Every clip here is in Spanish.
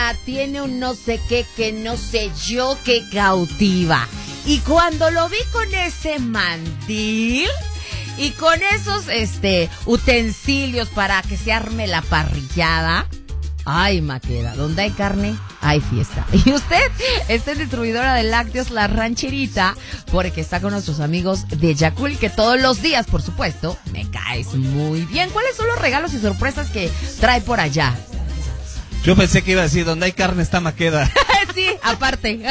salsa tiene un no sé qué que no sé yo que cautiva. Y cuando lo vi con ese mandil y con esos utensilios para que se arme la parrillada, ay, Maqueda, donde hay carne, hay fiesta. Y usted está en distribuidora de lácteos La Rancherita, porque está con nuestros amigos de Yakult, que todos los días, por supuesto, me caes muy bien. ¿Cuáles son los regalos y sorpresas que trae por allá? Yo pensé que iba a decir, donde hay carne está Maqueda. Sí, aparte.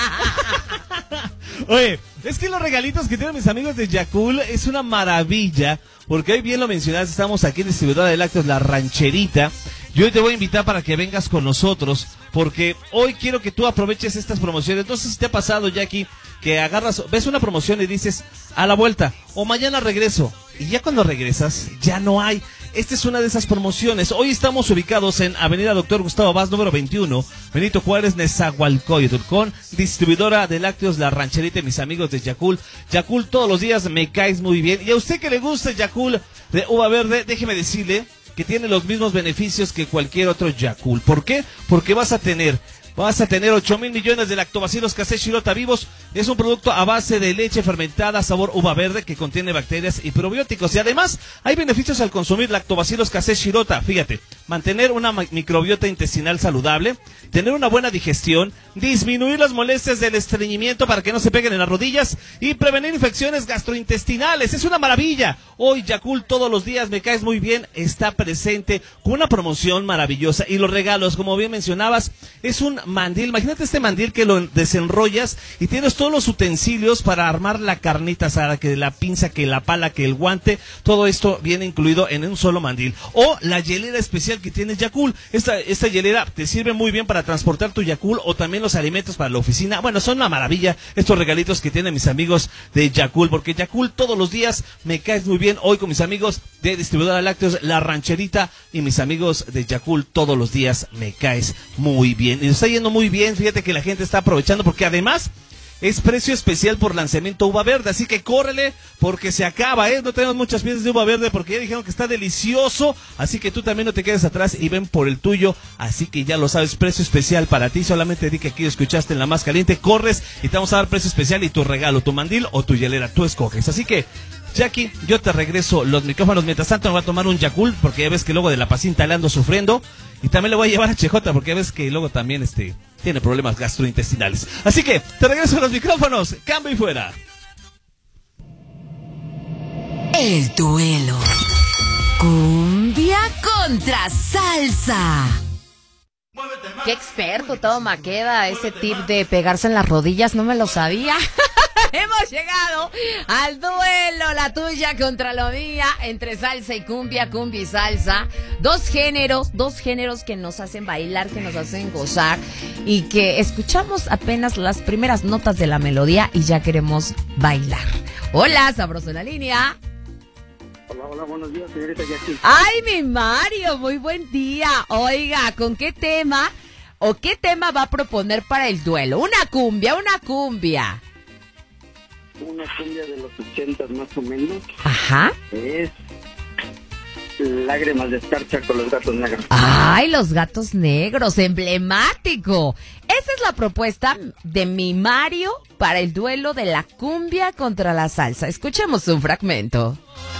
Oye, es que los regalitos que tienen mis amigos de Yakult es una maravilla, porque hoy bien lo mencionaste, estamos aquí en distribuidora de lácteos La Rancherita. Yo hoy te voy a invitar para que vengas con nosotros, porque hoy quiero que tú aproveches estas promociones. No sé si te ha pasado, Jackie, que ves una promoción y dices, a la vuelta, o mañana regreso, y ya cuando regresas, ya no hay. Esta es una de esas promociones. Hoy estamos ubicados en Avenida Doctor Gustavo Vaz, número 21, Benito Juárez, Nezahualcóyotl, con distribuidora de lácteos La Rancherita, mis amigos de Yakult. Yakult, todos los días me caes muy bien. Y a usted que le gusta Yakult de uva verde, déjeme decirle que tiene los mismos beneficios que cualquier otro Yakult. ¿Por qué? Porque vas a tener 8,000 millones de lactobacilos casei shirota vivos. Es un producto a base de leche fermentada, sabor uva verde, que contiene bacterias y probióticos. Y además, hay beneficios al consumir lactobacilos casei shirota. Fíjate, mantener una microbiota intestinal saludable, tener una buena digestión, disminuir las molestias del estreñimiento para que no se peguen en las rodillas y prevenir infecciones gastrointestinales. Es una maravilla. Hoy Yakult, todos los días me caes muy bien, está presente con una promoción maravillosa. Y los regalos, como bien mencionabas, es un mandil. Imagínate este mandil que lo desenrollas y tienes todos los utensilios para armar la carnita asada, que la pinza, que la pala, que el guante, todo esto viene incluido en un solo mandil. O la hielera especial que tiene Yakult. Esta hielera te sirve muy bien para transportar tu Yakult, o también los alimentos para la oficina. Bueno, son una maravilla estos regalitos que tienen mis amigos de Yakult, porque Yakult todos los días me caes muy bien. Hoy con mis amigos de distribuidora de lácteos La Rancherita y mis amigos de Yakult, todos los días me caes muy bien. Y está yendo muy bien, fíjate que la gente está aprovechando, porque además es precio especial por lanzamiento uva verde, así que córrele porque se acaba, no tenemos muchas piezas de uva verde porque ya dijeron que está delicioso, así que tú también no te quedes atrás y ven por el tuyo, así que ya lo sabes, precio especial para ti, solamente di que aquí lo escuchaste en La Más Caliente, corres y te vamos a dar precio especial y tu regalo, tu mandil o tu hielera, tú escoges, así que Jackie, yo te regreso los micrófonos. Mientras tanto me voy a tomar un Yakult, porque ya ves que luego de la pacinta le ando sufriendo. Y también le voy a llevar a Chejota, porque ya ves que luego también tiene problemas gastrointestinales. Así que te regreso los micrófonos. Cambio y fuera. El duelo. Cumbia contra salsa. Qué experto todo Maqueda, ese tip de pegarse en las rodillas, no me lo sabía. Hemos llegado al duelo, la tuya contra la mía, entre salsa y cumbia y salsa. Dos géneros que nos hacen bailar, que nos hacen gozar y que escuchamos apenas las primeras notas de la melodía y ya queremos bailar. Hola, sabroso en la línea. Hola, buenos días, señorita Jackie. Ay, mi Mario, muy buen día. Oiga, ¿con qué tema o qué tema va a proponer para el duelo? Una cumbia. Una cumbia de los 80 más o menos. Ajá. Es Lágrimas de Escarcha con los Gatos Negros. Ay, los Gatos Negros, emblemático. Esa es la propuesta de mi Mario para el duelo de la cumbia contra la salsa. Escuchemos un fragmento.